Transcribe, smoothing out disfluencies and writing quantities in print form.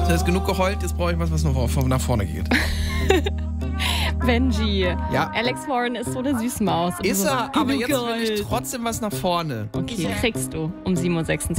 Jetzt genug geheult, jetzt brauche ich was nach vorne geht. Benji. Ja. Alex Warren ist so eine Süßmaus. Ist so er, aber genug jetzt will ich geheult. trotzdem was nach vorne. Okay, kriegst du um 7.26 Uhr.